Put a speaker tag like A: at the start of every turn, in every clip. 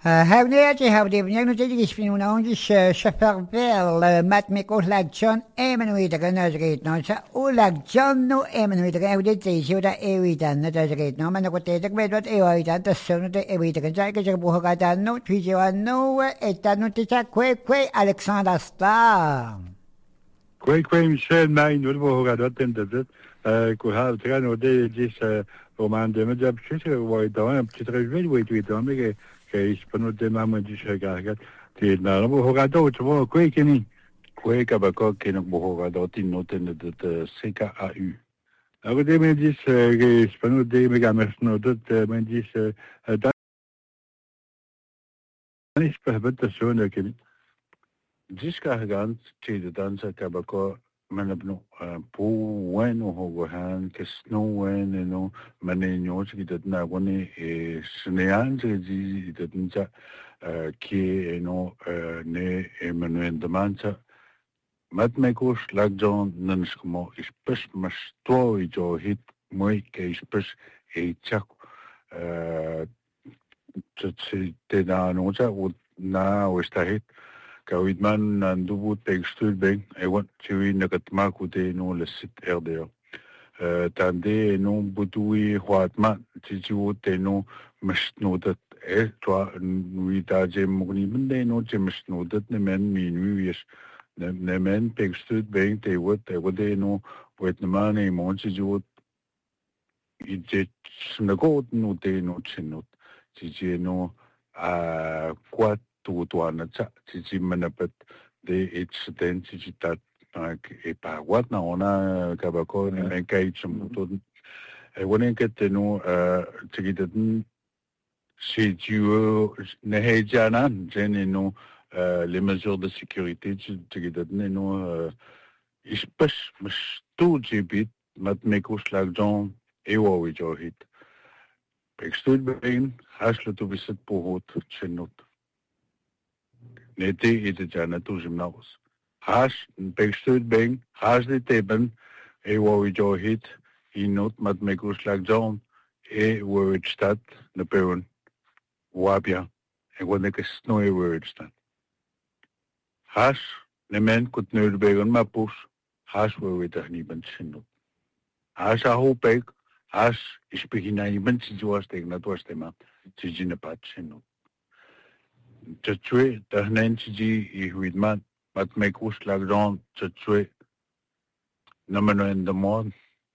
A: Hawniati hawdibniak no tedi gispinuna ongi chafarvel mat meko lagjon emenuita ganazgate no sa ulagjon no emenuita gan hawdi tisi uta ewitan na tazgate no man ko tetak bedot ewitan tassono te ewitan sa ka buhagatan no twijiwan no etan no tisa kwe Alexander Star.
B: Kwe Michel mai no buhagadot tendet ko ha tra no de dis roman de media pchise wa dans un petit réveil ou tu dans mais que je peux nous demander du chagargat tu na no buhagado tu vois kwe kini kwe kabako que no buhagado tin no ten de CKAU. Alors de me dis que je peux nous de mega no de me dis dans ich behöver så mycket discarregant till det dansa kabako manabno po bueno hogan que snow when no manenyo que na woni snean ji det que no ne Emmanuel de Mancha matmekos lagjon nanskmo ispes mas to jo hit moi que ispes e chak te da no cha na o sta hit Kawidman nandubu tekstul beng ewan tiwi nakatmakute no le site RDA. Tande no budui huatma tijiwo te no mashnodat toi nuita jem mugni bende no jem mashnodat ne men minui yes ne men tekstul beng te wade no wetnaman e mon tijiwo ije snagot no te no chinot tiji no kwat tuana cha chichi manapat de incident chichi tat e pa wat na ona kabako ne kai chumuto e wonen que tenu chikitan si tu ne hejana jene no les mesures de sécurité chikitan no ispes stu jibit mat mekos lagjon e wo hit ekstud bein haslo tu biset pohot chenot Nete ite jana tu gymnaus. Hash bekstud beng, hash de teben, e wo jo hit, not mat mekus lag John, e word stad, na peun, wabia, e wanne ke snow e word stad. Hash, ne men kut nur begon ma pus, hash wo we da ni ben sinot. Hash a ho beg, hash is begin na ni ben si was teg na to stema, si jina pat sinot. Tchwe tahnen chiji I huidman mat mekus lagron tchwe namano en demon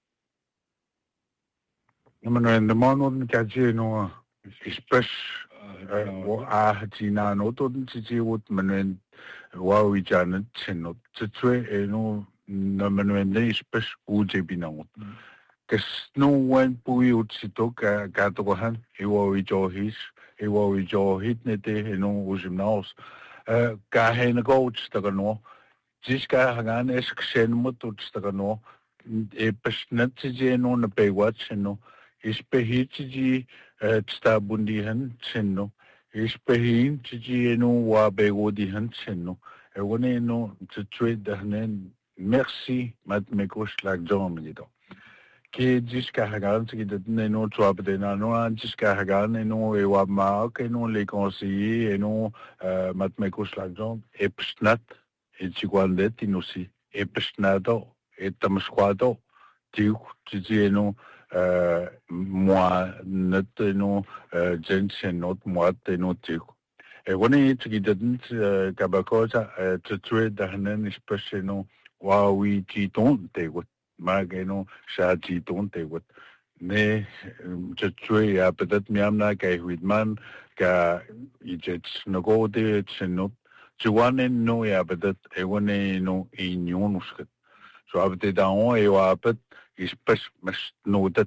B: on kaji no ispes wo jina no to chiji wot manen wa wijan cheno tchwe no namano en ispes uje binamot kes no wen pui utsito ka to han e wo wijo his e wo jo hit ne te no gymnaus ka hen coach ta no jiska hagan es ksen mot ta no e pesnat je no na pe watch no is pe hit ji sta bundi han no is pe hin ji no wa be go di han no e woni no to trade da nen merci mat me coach lag John gido que jusqu'à regarder ce qui donne non tu as peut-être non jusqu'à regarder non et wa marque non les conseillers et non matmekos l'argent et psnat et tu guandet in aussi et psnado et tamsquado tu dis non moi net non jensen not moi te non tu et on est ce qui donne kabako ça tu dahanen espèce non wa oui tu ton te mageno shaji tonte wat ne chwe ya peut-être miamna kai huidman ka ijet nagode chenot chwane no ya peut-être e wone no inionusket so abte daon e wa peut ispes mas notet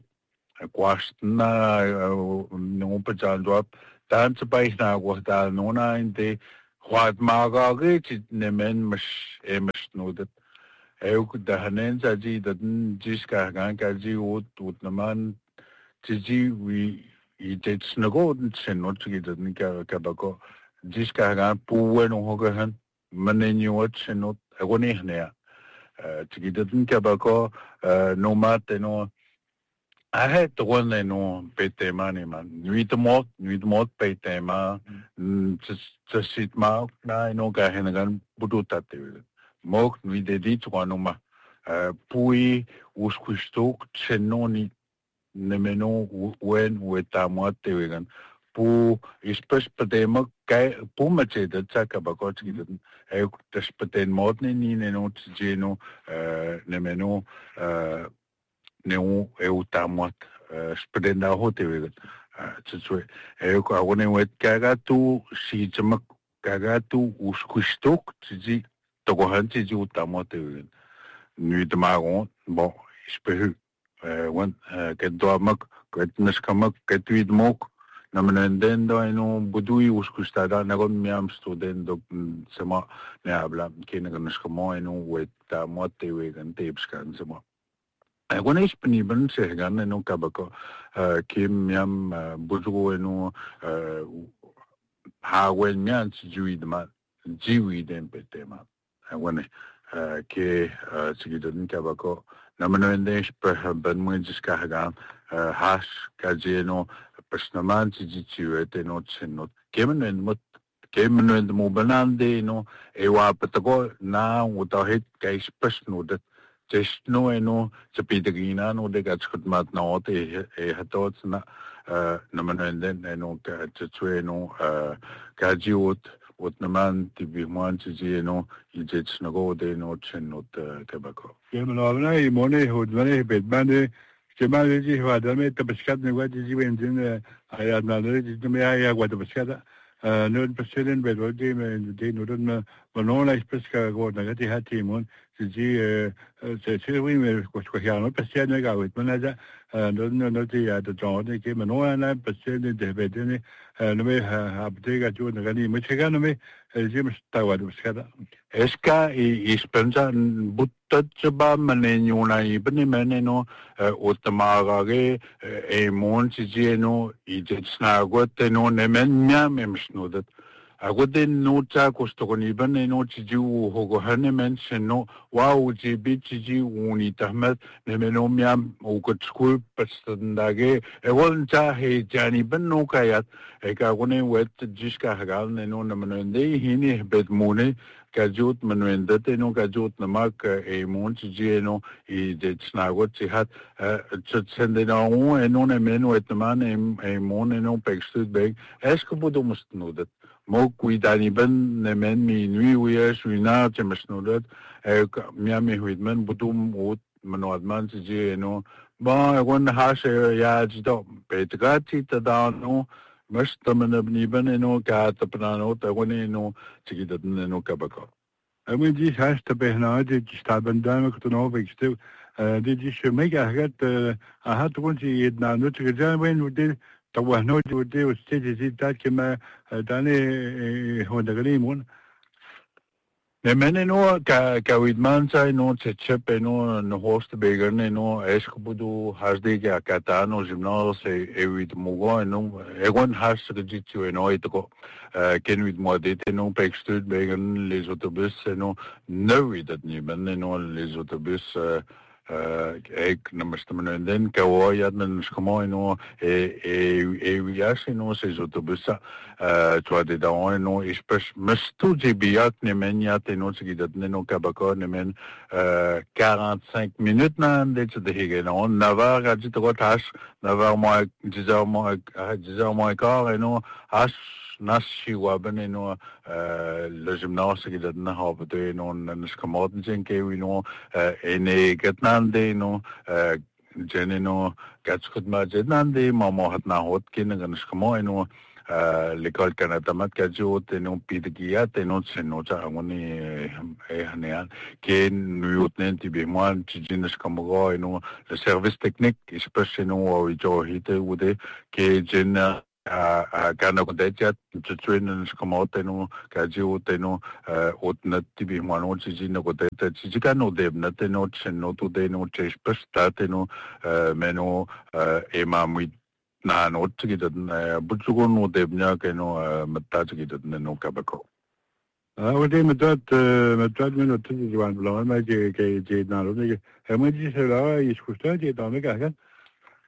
B: kwastna no pajan drop dan tspai na gwata nona inte wat magage ne men mas e mas notet Euk da hanen saji daden jiska gan kaji ut naman tiji we itet snagoden senot gi daden kabako jiska gan puwen hogahan manenyo senot agoni hne tigi daden kabako no mat no Ahet one no petema ni man. Nuit mot petema. Sit ma na no ka henagan buduta te. Mok nuit de dit wanuma. Pui uskustok chenoni nemeno wen weta mo te vegan. Pu ispes petema kai pu mache de tsaka bakot gidan. Tas peten modne ni no tsjeno nemeno neu eutamot spedenda hotevegat tsue ko agone wet kagatu si chamak kagatu uskustok tsi togohan tsi utamot nuitamagon bon ispehu wan kedoamak ketneskamak ketwidmok namanendendo eno budui uskustada nagon miam studendo sama ne habla kenaganskamo eno weta motevegan tepskan sama Agora disponível se gana no cabako que miam bujo no hawen miam jiwi den petema agora que seguido no cabako na manende per ben muito descarregar hash kajeno personalmente jiwe no cheno que men mo banande no ewa patago na utahit kai special just no eno sa pitagina no de gatskut mat na ote hatot na namanenden eno ka tsue no kajiot ot naman tibi man tsi no ijets na go de no chenot kabako
C: yemno na imone hodmane bedmane kemale ji hadame tabaskat ne wadi ji wendin ayad na le ji me ya wadi baskada no president bedodi me de no don bonona ispeska go na gati hatimon ji se we me ko ya no president ga wit manaja no ti ya de jo de ke no na president de bedene no me abdega jo na gani me chega no me ji me sta wadi baskada
B: eska ispensa buttatba manenuna ibne meneno otamaga ge mon ji no ijetsna gote no nemen miam emsnodat Agoden no ta kostogoni bane no tiju hogo hanemen seno wow jibi tiji uni tahmat nemeno miam ukutskul pastandage ewon ta he jani banno kayat eka gone wet jiska hagal neno namanende hini bedmune kajut manwendate no kajut namak mon tiji no I det snagot sihat tsende na eno nemeno etman mon no pekstud beg eskobudomustnodet Mo kuidani ben nemen mi nui uia suina chemasnodat miami huidman budum ut manoadman tiji no ba egon hash ya jito petgati tadano mas tamanabni ben no ka tapnano tagone no chigidat no kabako
C: Amin ji hash tabehna de staben dame kutono bekste de ji shmega hagat ahat kunti yedna no tjigan wen de طبعا هو ودي وستيجي زي تاك كما داني هو دغليمون
B: Nemene no kawidman sa no tsetchep no host beger no eskubudu hasde ke akata no gymnase evit mugo no egon has regitu no itko kenwid modete no pekstud beger les autobus no novidat ni ben no les autobus ek namastamano den kawoyad men skamo no viaje no ces autobus toi de dans no espèce mestu jibiat ne meniat no sigidat no kabako ne men 45 minutes na de hege no navar gadit rotas navar mo 10 mois quart no as Nashi wabene no le gymnase gidat na habde no nskamoten jenke we no ene gatnande no jene no gatskut ma jetnande mamo hat na hot kin nskamo no l'école kanatamat kajot no pidgia no seno cha ngoni hanean ke nuyotnen tibe moi tjines kamogo no le service technique especially no jo hite ude ke jena kana kodetja tsuen skamote no kaji no otnat tibi mano chiji no kodeta chiji kano debnat no cheno to de no chespastate no meno emamit na no tgidat butsugo no debnya keno matta tgidat no kabako
C: ودي مدات من التجي جوان بلا ما جي جي نارو نيجي هم جي سلا يشكوشتا جي دامي كان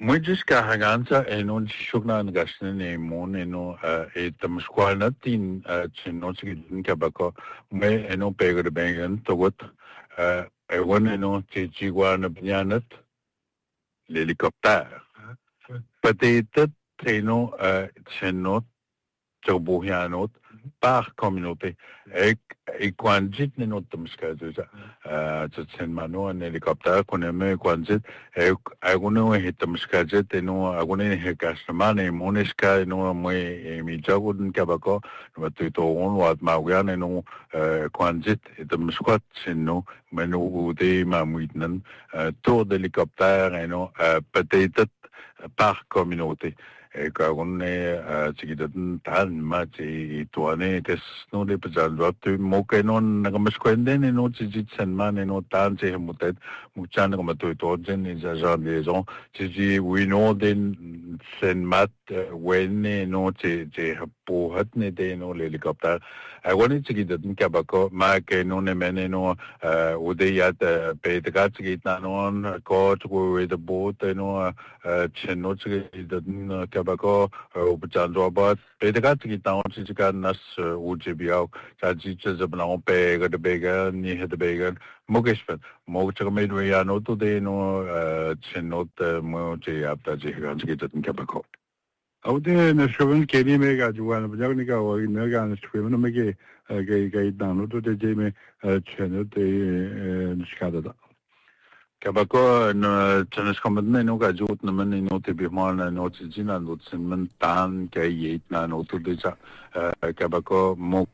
B: Moi, jusqu'à Haganza, et non, Shugna, Gaston, et mon, et non, et Tamsquanatin, Chinoski, Kabako, mais, et non, Pegger Bengan, Togot, et one, et non, Chichiguana, Bianet, l'hélicoptère. Peut-être, et non, Chinot, Turbohianot, par communauté. Et quand j'ai notre muscade, c'est mano un hélicoptère qu'on aime quand j'ai et on est hit muscade et non on est customer et mon esca et non moi et mi jago d'un kabako nous tout on va maugan et non quand j'ai et muscade c'est non mais nous des mamouitnen tour d'hélicoptère et non peut-être par communauté. Et quand on est tan match et tourné qu'est-ce nous les pesades tu moquer non comme je connais non c'est seulement non tan c'est peut-être muchan comme tu tournes les agents des gens c'est we know den sen mat when non c'est pour hatne des non l'hélicoptère I wanted to get the kabako ma que non ne mene no udeyat pedgat git na non coach with the boat no chenot the kabako upan robot pedgat git na on si kan nas ujibiao sa ji je bna pe ga de bega ni het de bega mogespen mogche me do ya no to de no chenot mo je apta je gan git the kabako
C: Aude na shogun keni mega juan bjagnika o mega na shwem mege ge dano to de me chene de skada.
B: Kabako no tenis kommende no ga jut na men no te bi man no tsina no tsin tan ke yit na no to de sa kabako mok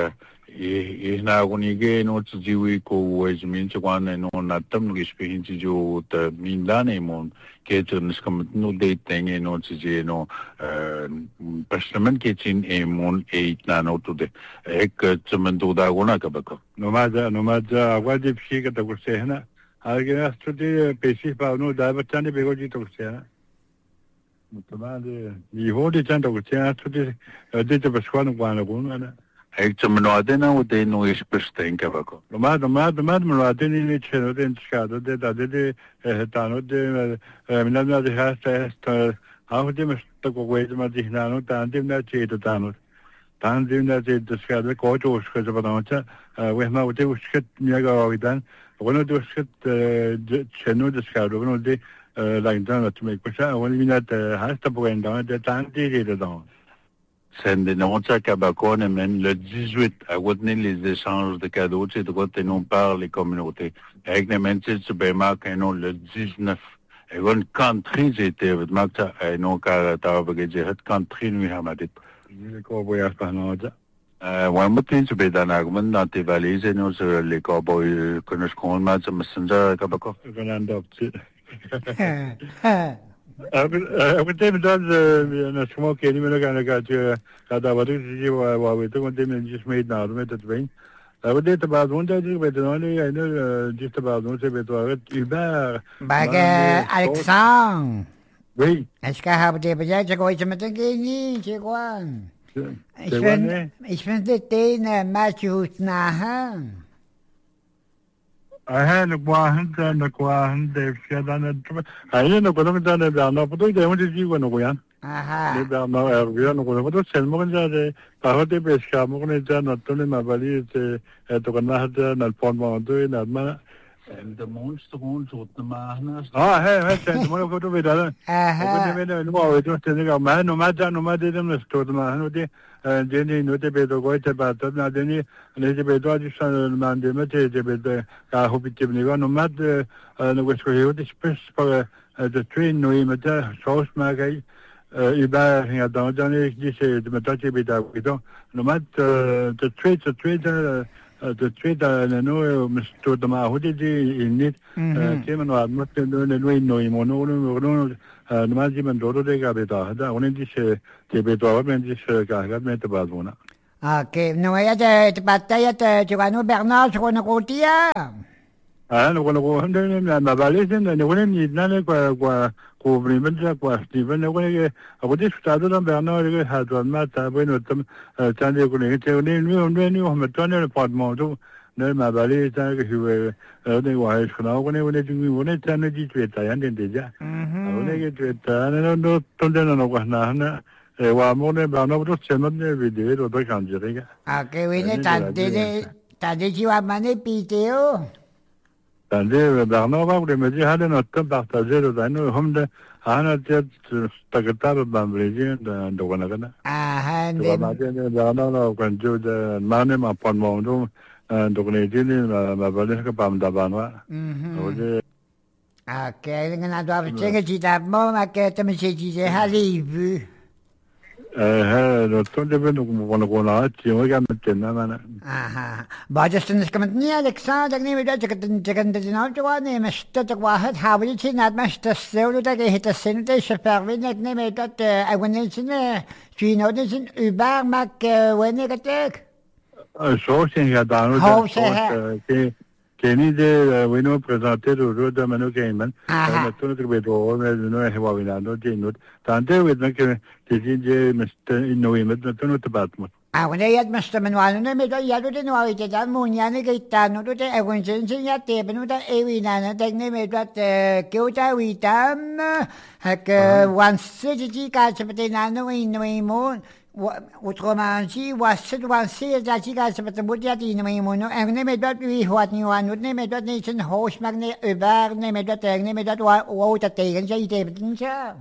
B: na gonige no tsiwi ko wejmin chwan no na tam gi spin ji jo te min dane mon ke tenis kommende no de tenge no tsi no personen ke tin e mon e na no to de ek tsemen do da gona kabako
C: no maja wadi psi ka to se na alguien studié PC par nous d'abord de bégoji to se na mutamade niveau de tant to se studié de pasquano guana gona
B: ek tsemen adena o de no ispesten kabako
C: no ma adeni ni cheno de skado de tano de minna de hasta how de mas to go wait ma di nano tan de na che to tano tan de na de skado ko to skado badanta we ma de skit niaga oidan bueno de skit cheno de skado bueno de la intana to make pasha when minna hasta boenda de tan de dans
B: c'est des noms Kabako, même le 18, à Wotney, les échanges de cadeaux, c'est de côté non par les communautés. Avec les mêmes titres, c'est non le 19. Et on country, j'étais avec Makta, et non, car t'as avoué, j'ai country, nous, Hamadit.
C: Les cowboys, pas non,
B: ouais, moi, tu peux dans l'argument, dans tes valises, et nous, les cowboys, connaissent qu'on m'a dit, Messenger, Kabako.
C: On a adopté. Avete dato una smoke di meno che cada volta che si va a vedere quando mi just made now met it bem. Avete about one day with only I know just about one day with Uber.
A: Baga Alexandre.
C: Oui.
A: Est-ce que habe de bejaje ko ich mit gehen ich gwan. Ich finde den Matthew nachher.
C: I had a one and a quan, they've said on it. I didn't know what I'm done about now, but they wanted you when we are.
A: Aha.
C: They don't know we are going to sell more than the Pahoti Pesca, Mogonita, not only my valise at the Ganata, not Pond doing that man.
B: And the monster won't the man.
C: I have sent one of the other.
A: Aha.
C: No, it was telling a man, no matter them, the store man, and Jenny, no debate or go about that. Now, then, and it's a bit of son man, the material, I hope it no matter which way the space for the train, no matter, sauce magay, Iba, I don't know, this is the Matachi bit we don't, no matter the trade, the trader and I know Mr. Dama, who did in it, came and I'm not doing the way no mono, the management Dodo de Gabeta, I wanted this debate and this guy met about one.
A: Okay, no hay de batalla de Giovanni Bernard con Rotia.
C: I don't want to go under him and my validation and when need none cubrimento qua Stephen away I would just start on Bernard had one matter when with them Sunday con it new Hamatana Podmo 늘 마발이 있다는 그 후에 어디 와해 그나오고네 오네 중이 오네 있다는 지주했다 얀된 되자 오네게 주했다 너 돈되는 오고 하나 와모네 바나부터 채널에 비디오로 더 간지래가
A: cái vị này tàn để chịu ăn mà này bị tiêu
C: 단데 바나가 그래 뭐지 하는 어떤 박사제로 다는 험데 하나 저 따뜻하게 밤레지 도가나가나
A: han
C: 또 맞아요 바나나 간주데 마네 마판 모도 도그네지니 마발레가 밤다바나 어제
A: cái người nào đó chơi cái gì đó mà cái tấm sẽ chỉ là Hollywood
C: 너 돈데베는 뭐 거나 지역에 맞잖아
A: بعدين كمان ألكسندر نيمي جكن جواني مش واحد حاول يصير مش تسوي ده كه تسوي ده شفاعين نيمي ده أولين سنة في نودن سن أوبر ماك وين كتك
C: شوشين يا دانو Kenide vino presentare roda mano Cayman tutto che vedo no è wavinando di tante vedo che je Mr. November non te batmo
A: وانا يد مستمن وانا ميدا يدو دي نواري تدان مونياني كيتانو دو دي اغن سنسن يتبنو دا ايوينانا دقني ميدا كيوتا ويتام هك وانسي جي كاسبتي نانو وينويمون وترومانشي وانسي جي كاسبتي بودياتي وينويمونو اغني ميدا بيهوات نيوانو ني ميدا نيسن هوش مغني ابار ني ميدا تغني ميدا ووتا تيغن جي تبتن شا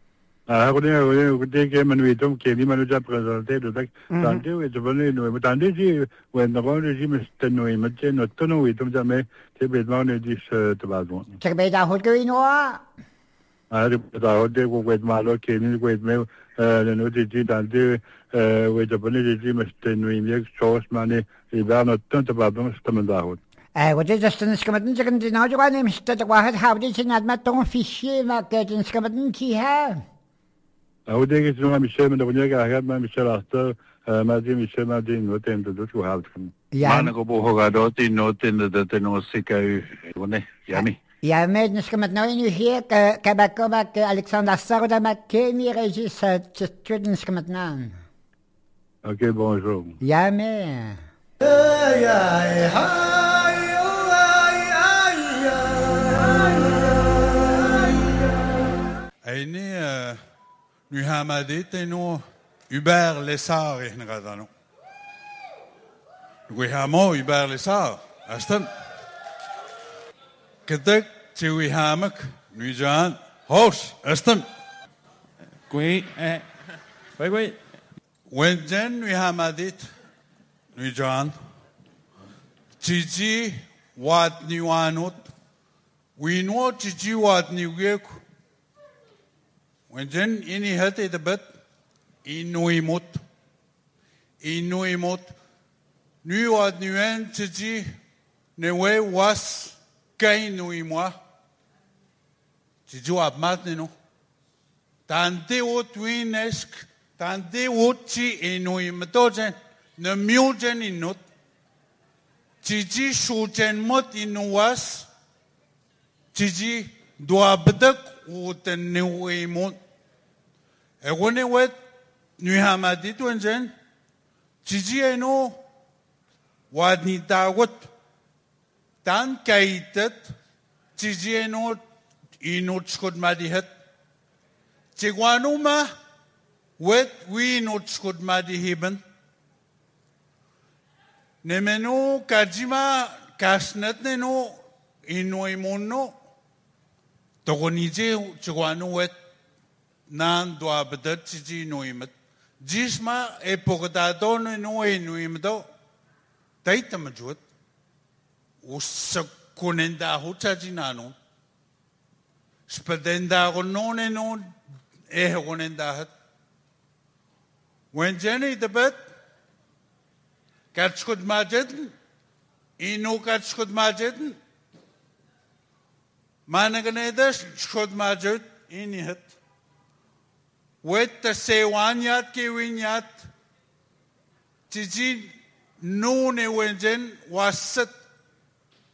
C: 그때 게 만위도 게리만을 잡아서때 도닥 단데 왜 저번에 노에 단데지 왜 너거는 지금 스탠노에 맞지 너는 왜 좀 잠에 제베만에 디스 도바도
A: 제베다 호르이노아
C: 아르다 호데고 왜 말로 게니 왜메 너지 단데 왜 저번에 지금 스탠노에 몇 쇼스만에 이바노 던도바도 스타만다호
A: وده جستن سكمتن جكن ديناجو قاني مستدق واحد حاولي سناد ما تون فيشي ما كاتن سكمتن كيها
C: أوديك شو ما مشي من الدنيا كهاد ما مشي راسته ما دي مشي ما دي نوتين تدو شو هالكم ما نقبو هو قادوتي نوتين تدو سكاي ونه يامي
A: يا ميد نسكمت نوين هي كباكو باك ألكسندر سارودا ماكيني ريجيس تشتود نسكمتنا
C: اوكي بونجور
A: يامي
D: أيني نهامديت إنه Hubert Lessard إحنا قادانو نهامو Hubert Lessard أستم كدك تسوي هامك نيجان هوش أستم
E: كوي
D: وين جن نهامديت نيجان تيجي وات نيوانوت وينو تيجي وات نيويك وين إني هاتي دبت إنو يموت نيوات نيوان تجي نوي واس كاين نو يموا تجي وابمات نينو تانتي ووت وينسك تانتي ووت تي إنو يمتوجن نميوجن إنوت تجي شوجن موت إنو واس تجي دوابدك وتنويمون أقولني وات نهامدي توانجن تجي إنه وادني داوت تان كايتت تجي إنه تشكد ماديهت تجوانو ما وات وينو تشكد ماديهبن نمنو كاجيما كاسنت إنو يمونو تغنيجي تجوانو وات نان دوا بدت تجي نويمت جسما إبوغدادون نويمدو تايت مجود وسكونندا هو تجي نانو سبدندا غنون غنندا هت وين جاني دبت كاتشكود ماجد إنو كاتشكود ماجد ما نغنيدش شكود ماجد إني هت ويت سيوانيات كيوينيات تجي نوني وينجن واسط